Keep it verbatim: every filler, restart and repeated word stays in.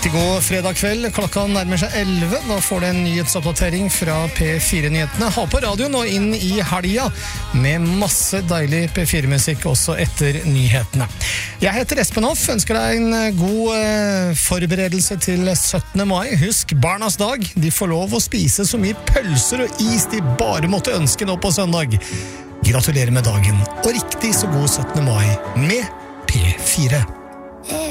Riktig god fredag kveld, klokka nærmer seg elleve. Da får du en nyhetsoppdatering fra P fire-nyhetene. Ha på radioen og inn i helga med masse deilig P fire-musikk også etter nyhetene. Jeg heter Espen Hoff, ønsker deg en god eh, forberedelse til syttende mai. Husk Barnas dag, de får lov å spise så mye pølser og is de bare måtte ønske nå på søndag. Gratulerer med dagen, og riktig så god syttende mai med P fire.